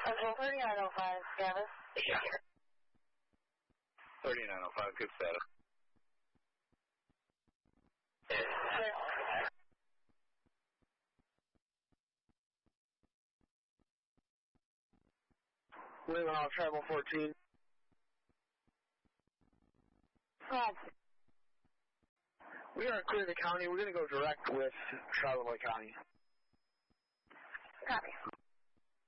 Central 3905, status. Yeah. 3905, good status. Leaving off Travel 14. We are clear the county. We're going to go direct with Charlevoix County. Copy.